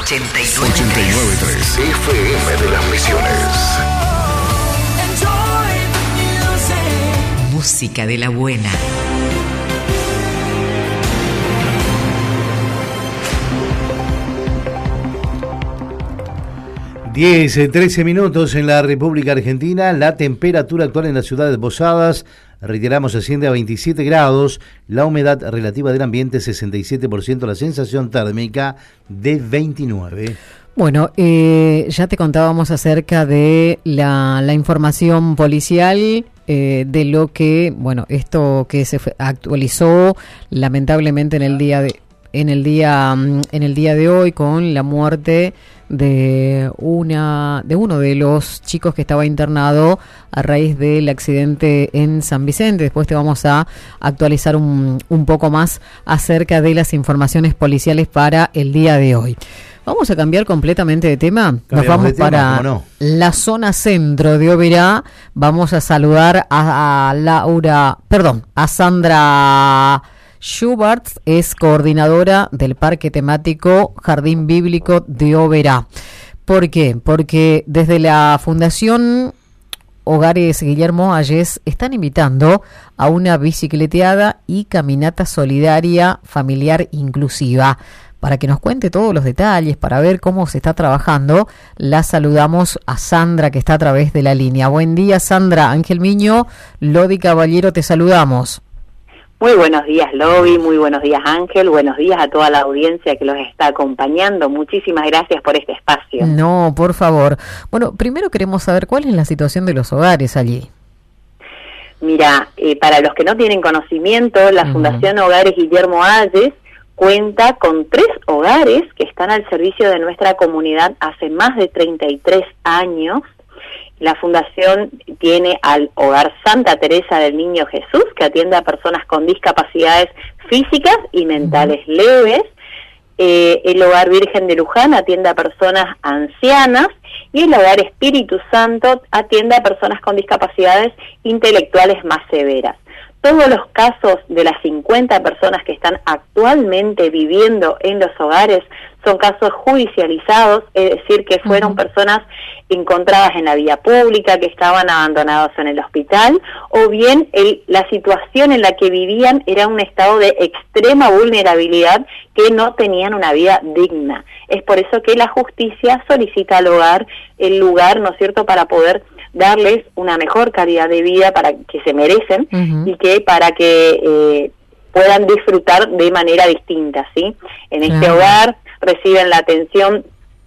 89.3 FM de las Misiones. Música de la buena. Diez, 13 minutos en la República Argentina. La temperatura actual en la ciudad de Posadas, reiteramos, asciende a 27 grados. La humedad relativa del ambiente 67%, la sensación térmica de 29. Bueno, ya te contábamos acerca de la información policial, de lo que, bueno, esto que se actualizó lamentablemente en el día de hoy, con la muerte de uno de los chicos que estaba internado a raíz del accidente en San Vicente. Después te vamos a actualizar un poco más acerca de las informaciones policiales para el día de hoy. Vamos a cambiar completamente de tema. Nos vamos para la zona centro de Oberá. Vamos a saludar a Sandra Schubert, es coordinadora del Parque Temático Jardín Bíblico de Oberá. ¿Por qué? Porque desde la Fundación Hogares Guillermo Ayes están invitando a una bicicleteada y caminata solidaria familiar inclusiva. Para que nos cuente todos los detalles, para ver cómo se está trabajando, la saludamos a Sandra, que está a través de la línea. Buen día, Sandra. Ángel Miño, Lodi Caballero, te saludamos. Muy buenos días, Lobby, muy buenos días, Ángel, buenos días a toda la audiencia que los está acompañando. Muchísimas gracias por este espacio. No, por favor. Bueno, primero queremos saber cuál es la situación de los hogares allí. Mira, para los que no tienen conocimiento, la Fundación Hogares Guillermo Ayes cuenta con 3 hogares que están al servicio de nuestra comunidad hace más de 33 años. La Fundación tiene al Hogar Santa Teresa del Niño Jesús, que atiende a personas con discapacidades físicas y mentales leves. El Hogar Virgen de Luján atiende a personas ancianas. Y el Hogar Espíritu Santo atiende a personas con discapacidades intelectuales más severas. Todos los casos de las 50 personas que están actualmente viviendo en los hogares son casos judicializados, es decir, que fueron personas encontradas en la vía pública, que estaban abandonados en el hospital, o bien la situación en la que vivían era un estado de extrema vulnerabilidad, que no tenían una vida digna. Es por eso que la justicia solicita al hogar el lugar, ¿no es cierto?, para poder darles una mejor calidad de vida para que se merecen y que para que puedan disfrutar de manera distinta, ¿sí? En este hogar reciben la atención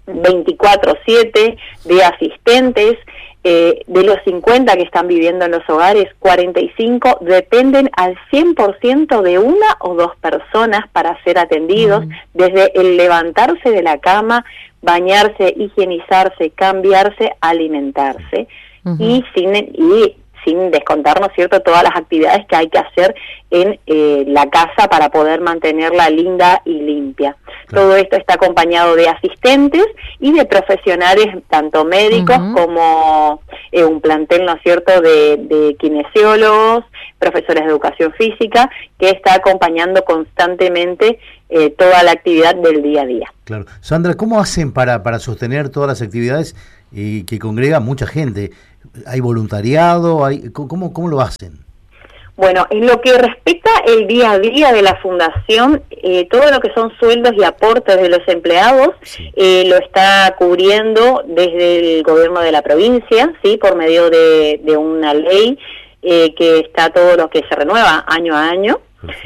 24/7 de asistentes. De los 50 que están viviendo en los hogares, 45 dependen al 100% de una o 2 personas para ser atendidos, desde el levantarse de la cama, bañarse, higienizarse, cambiarse, alimentarse, y sin descontar, ¿no es cierto?, todas las actividades que hay que hacer en la casa para poder mantenerla linda y limpia. Claro. Todo esto está acompañado de asistentes y de profesionales, tanto médicos como un plantel, ¿no es cierto?, de kinesiólogos, profesores de educación física, que está acompañando constantemente toda la actividad del día a día. Claro. Sandra, ¿cómo hacen para sostener todas las actividades que congrega mucha gente? ¿Hay voluntariado? ¿Cómo lo hacen? Bueno, en lo que respecta el día a día de la Fundación, todo lo que son sueldos y aportes de los empleados lo está cubriendo desde el gobierno de la provincia, sí, por medio de una ley que está todo lo que se renueva año a año.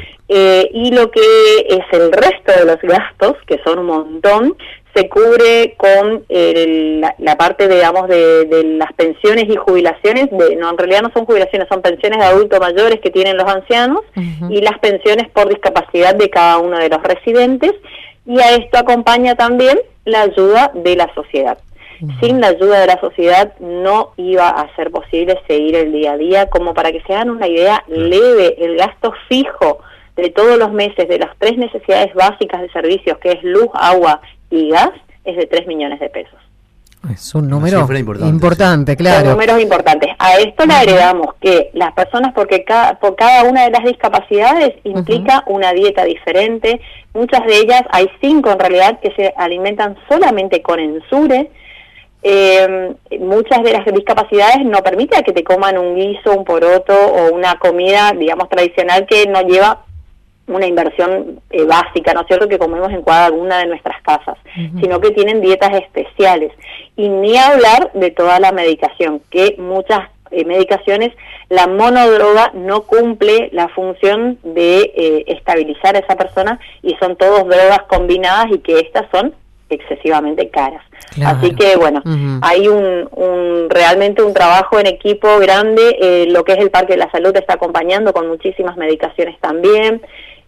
Y lo que es el resto de los gastos, que son un montón, se cubre con la parte, digamos, de las pensiones y jubilaciones. En realidad no son jubilaciones, son pensiones de adultos mayores que tienen los ancianos, y las pensiones por discapacidad de cada uno de los residentes, y a esto acompaña también la ayuda de la sociedad. Sin la ayuda de la sociedad no iba a ser posible seguir el día a día. Como para que se hagan una idea leve, el gasto fijo de todos los meses de las 3 necesidades básicas de servicios, que es luz, agua y gas, es de 3 millones de pesos. Es un número importante, sí. Claro. Son números importantes. A esto le agregamos que las personas, porque por cada una de las discapacidades implica una dieta diferente. Muchas de ellas, hay 5 en realidad, que se alimentan solamente con ensure. Muchas de las discapacidades no permiten que te coman un guiso, un poroto o una comida, digamos, tradicional que no lleva una inversión básica, ¿no es cierto?, que comemos en cada una de nuestras casas, sino que tienen dietas especiales. Y ni hablar de toda la medicación, que muchas medicaciones, la monodroga no cumple la función de estabilizar a esa persona, y son todas drogas combinadas y que estas son excesivamente caras. Claro. Así que bueno, hay realmente un trabajo en equipo grande. Lo que es el Parque de la Salud está acompañando con muchísimas medicaciones también.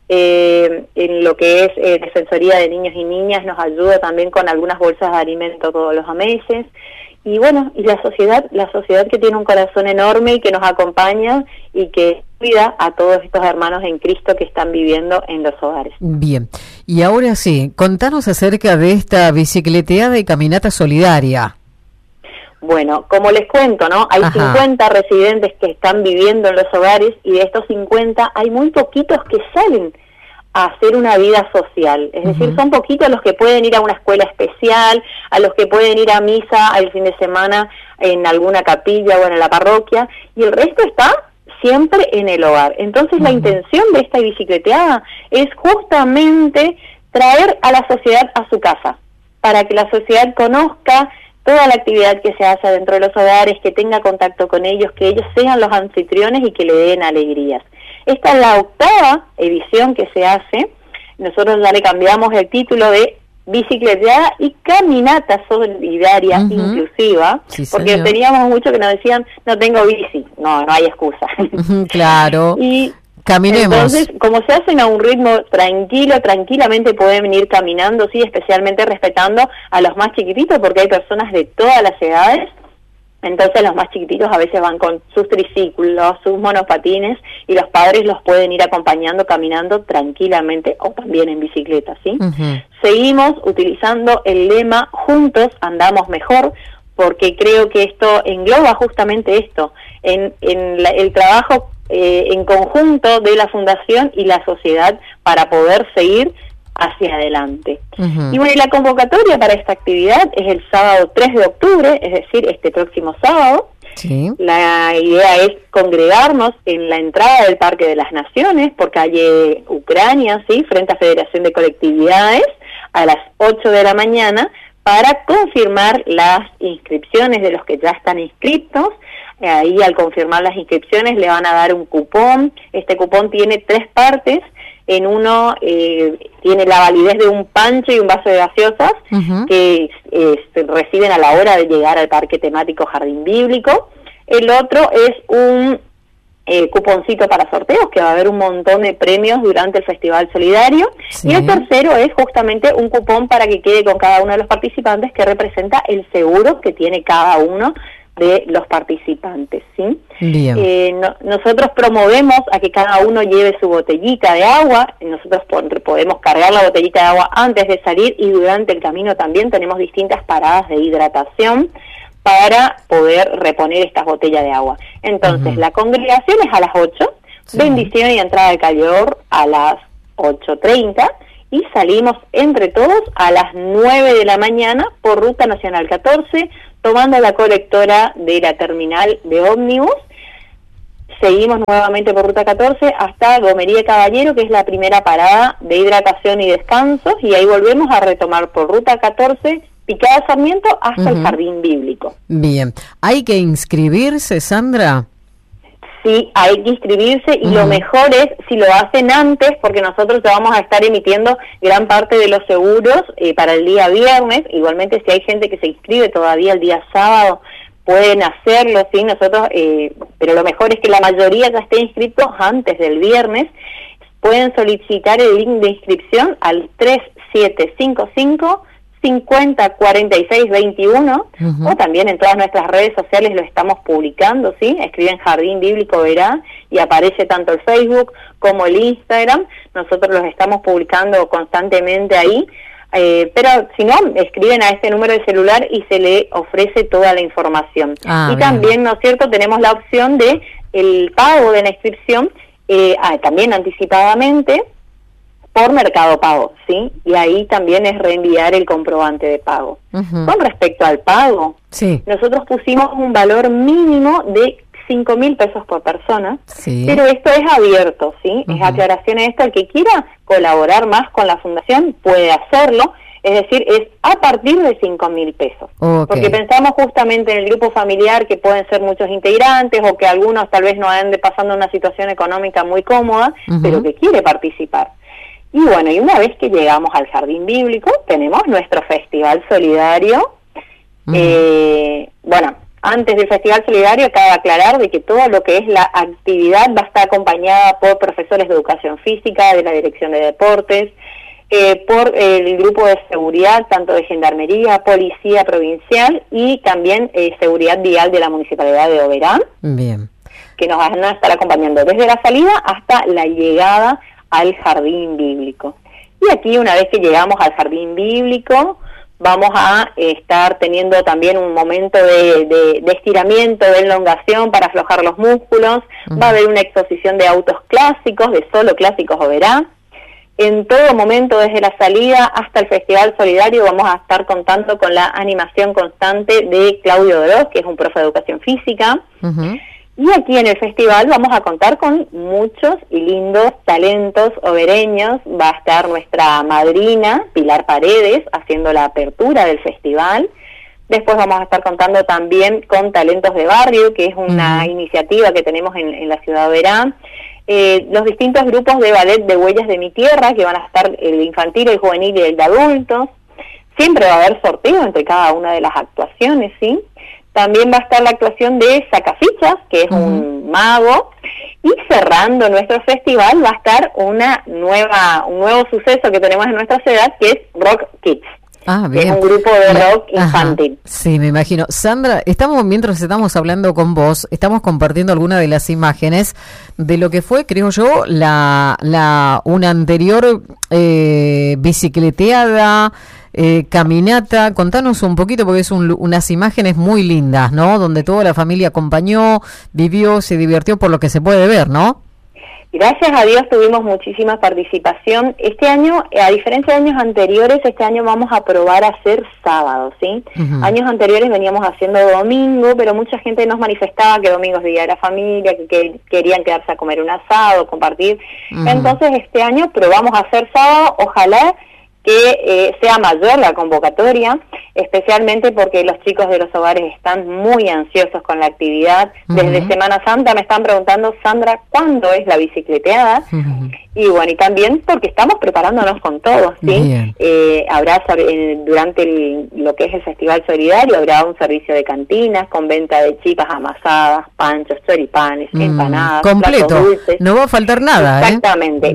En lo que es Defensoría de Niños y Niñas nos ayuda también con algunas bolsas de alimento todos los meses. Y bueno, y la sociedad que tiene un corazón enorme y que nos acompaña y que cuida a todos estos hermanos en Cristo que están viviendo en los hogares. Bien, y ahora sí, contanos acerca de esta bicicleteada y caminata solidaria. Bueno, como les cuento, ¿no? Hay 50 residentes que están viviendo en los hogares, y de estos 50 hay muy poquitos que salen a hacer una vida social. Es decir, son poquitos los que pueden ir a una escuela especial, a los que pueden ir a misa el fin de semana en alguna capilla o en la parroquia, y el resto está siempre en el hogar. Entonces la intención de esta bicicleteada es justamente traer a la sociedad a su casa, para que la sociedad conozca toda la actividad que se hace dentro de los hogares, que tenga contacto con ellos, que ellos sean los anfitriones y que le den alegrías. Esta es la 8ª edición que se hace. Nosotros ya le cambiamos el título de bicicleteada y caminata solidaria inclusiva, sí, porque teníamos mucho que nos decían, no tengo bici. No hay excusa. Claro. Y caminemos. Entonces, como se hacen a un ritmo tranquilamente pueden venir caminando, sí, especialmente respetando a los más chiquititos, porque hay personas de todas las edades. Entonces los más chiquititos a veces van con sus triciclos, sus monopatines, y los padres los pueden ir acompañando caminando tranquilamente o también en bicicleta, ¿sí? Seguimos utilizando el lema "Juntos andamos mejor", porque creo que esto engloba justamente esto, el trabajo en conjunto de la Fundación y la sociedad para poder seguir hacia adelante. Y bueno, y la convocatoria para esta actividad es el sábado 3 de octubre, es decir, este próximo sábado. Sí. La idea es congregarnos en la entrada del Parque de las Naciones, por calle Ucrania, ¿sí?, frente a Federación de Colectividades, a las 8 de la mañana, para confirmar las inscripciones de los que ya están inscritos. Ahí, al confirmar las inscripciones, le van a dar un cupón. Este cupón tiene 3 partes. En uno tiene la validez de un pancho y un vaso de gaseosas que se reciben a la hora de llegar al parque temático Jardín Bíblico. El otro es un cuponcito para sorteos, que va a haber un montón de premios durante el Festival Solidario. Sí. Y el tercero es justamente un cupón para que quede con cada uno de los participantes, que representa el seguro que tiene cada uno de los participantes, ¿sí? Bien. Nosotros promovemos a que cada uno lleve su botellita de agua. Nosotros podemos cargar la botellita de agua antes de salir, y durante el camino también tenemos distintas paradas de hidratación para poder reponer estas botellas de agua. Entonces, la congregación es a las 8, bendición y entrada de calor a las 8:30, y salimos entre todos a las 9 de la mañana por Ruta Nacional 14, tomando la colectora de la terminal de ómnibus. Seguimos nuevamente por Ruta 14 hasta Gomería Caballero, que es la primera parada de hidratación y descansos, y ahí volvemos a retomar por Ruta 14, Picada Sarmiento, hasta el Jardín Bíblico. Bien. ¿Hay que inscribirse, Sandra? Sí, hay que inscribirse, y lo mejor es si lo hacen antes, porque nosotros ya vamos a estar emitiendo gran parte de los seguros para el día viernes. Igualmente, si hay gente que se inscribe todavía el día sábado, pueden hacerlo, sí, nosotros, pero lo mejor es que la mayoría ya esté inscrito antes del viernes. Pueden solicitar el link de inscripción al 3755 504621, o también en todas nuestras redes sociales lo estamos publicando, ¿sí? Escriben Jardín Bíblico Verá y aparece tanto el Facebook como el Instagram. Nosotros los estamos publicando constantemente ahí, pero si no, escriben a este número de celular y se le ofrece toda la información. Y también, ¿no es cierto?, tenemos la opción de el pago de la inscripción, también anticipadamente, por Mercado Pago, ¿sí? Y ahí también es reenviar el comprobante de pago. Con respecto al pago, nosotros pusimos un valor mínimo de 5.000 pesos por persona, pero esto es abierto, ¿sí? Es aclaración a esto, el que quiera colaborar más con la fundación puede hacerlo, es decir, es a partir de 5.000 pesos. Porque pensamos justamente en el grupo familiar que pueden ser muchos integrantes o que algunos tal vez no anden pasando una situación económica muy cómoda, pero que quiere participar. Y bueno, y una vez que llegamos al Jardín Bíblico, tenemos nuestro Festival Solidario. Bueno, antes del Festival Solidario, cabe aclarar de que todo lo que es la actividad va a estar acompañada por profesores de educación física, de la Dirección de Deportes, por el grupo de seguridad, tanto de Gendarmería, Policía Provincial y también Seguridad Vial de la Municipalidad de Oberá. Que nos van a estar acompañando desde la salida hasta la llegada al Jardín Bíblico. Y aquí, una vez que llegamos al Jardín Bíblico, vamos a estar teniendo también un momento de estiramiento, de elongación para aflojar los músculos. Va a haber una exposición de autos clásicos, de solo clásicos Oberá. En todo momento, desde la salida hasta el Festival Solidario, vamos a estar contando con la animación constante de Claudio Oroz, que es un profe de educación física. Y aquí en el festival vamos a contar con muchos y lindos talentos obereños. Va a estar nuestra madrina, Pilar Paredes, haciendo la apertura del festival. Después vamos a estar contando también con Talentos de Barrio, que es una iniciativa que tenemos en la ciudad de Oberá. Los distintos grupos de ballet de Huellas de mi Tierra, que van a estar el infantil, el juvenil y el de adultos. Siempre va a haber sorteo entre cada una de las actuaciones, ¿sí? También va a estar la actuación de Sacafichas, que es un mago, y cerrando nuestro festival va a estar un nuevo suceso que tenemos en nuestra ciudad, que es Rock Kids. Que es un grupo de rock infantil. Sí, me imagino. Sandra, mientras estamos hablando con vos, estamos compartiendo algunas de las imágenes de lo que fue, creo yo, una anterior bicicleteada, caminata. Contanos un poquito, porque es unas imágenes muy lindas, ¿no? Donde toda la familia acompañó, vivió, se divirtió, por lo que se puede ver, ¿no? Gracias a Dios tuvimos muchísima participación. Este año, a diferencia de años anteriores, este año vamos a probar a hacer sábado, ¿sí? Años anteriores veníamos haciendo domingo, pero mucha gente nos manifestaba que domingo es día de la familia, que querían quedarse a comer un asado, compartir. Entonces este año probamos a hacer sábado, ojalá que sea mayor la convocatoria, especialmente porque los chicos de los hogares están muy ansiosos con la actividad. Desde Semana Santa me están preguntando, Sandra, ¿cuándo es la bicicleteada? Y bueno, y también porque estamos preparándonos con todo, ¿sí? Habrá durante lo que es el Festival Solidario, habrá un servicio de cantinas con venta de chipas amasadas, panchos, choripanes, empanadas, completo, platos dulces. No va a faltar nada. Exactamente.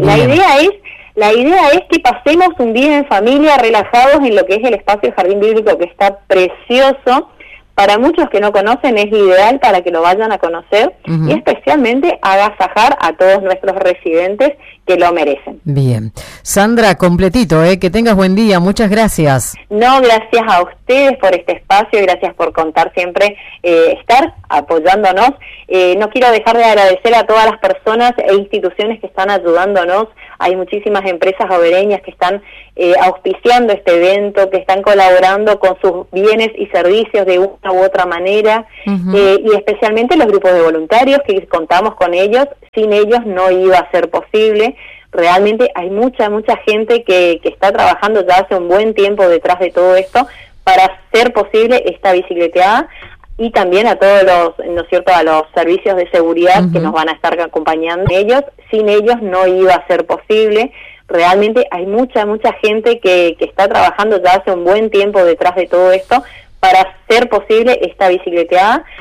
La idea es que pasemos un día en familia relajados en lo que es el espacio Jardín Bíblico, que está precioso. Para muchos que no conocen es ideal para que lo vayan a conocer y especialmente agasajar a todos nuestros residentes que lo merecen. Bien. Sandra, completito, que tengas buen día. Muchas gracias. No, gracias a ustedes por este espacio, gracias por contar siempre, estar apoyándonos. No quiero dejar de agradecer a todas las personas e instituciones que están ayudándonos. Hay muchísimas empresas obereñas que están auspiciando este evento, que están colaborando con sus bienes y servicios de una u otra manera, y especialmente los grupos de voluntarios que contamos con ellos. Sin ellos no iba a ser posible. Realmente hay mucha gente que está trabajando ya hace un buen tiempo detrás de todo esto para hacer posible esta bicicleteada, y también a todos los, ¿no es cierto?, a los servicios de seguridad que nos van a estar acompañando ellos. Sin ellos no iba a ser posible. Realmente hay mucha gente que está trabajando ya hace un buen tiempo detrás de todo esto para hacer posible esta bicicleteada.